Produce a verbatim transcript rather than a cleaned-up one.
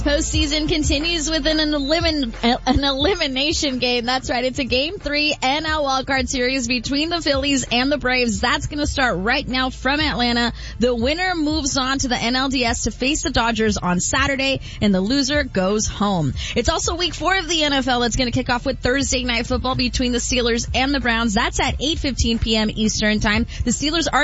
Postseason continues with an, elimin- an elimination game. That's right. It's a game three N L Wildcard Series between the Phillies and the Braves. That's going to start right now from Atlanta. The winner moves on to the N L D S to face the Dodgers on Saturday, and the loser goes home. It's also week four of the N F L that's going to kick off with Thursday Night Football between the Steelers and the Browns. That's at eight fifteen p.m. Eastern Time. The Steelers are